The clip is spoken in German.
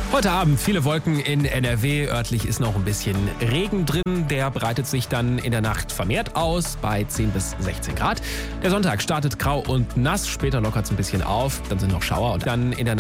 Heute Abend viele Wolken in NRW. Örtlich ist noch ein bisschen Regen drin. Der breitet sich dann in der Nacht vermehrt aus bei 10 bis 16 Grad. Der Sonntag startet grau und nass. Später lockert es ein bisschen auf. Dann sind noch Schauer und dann in der Nacht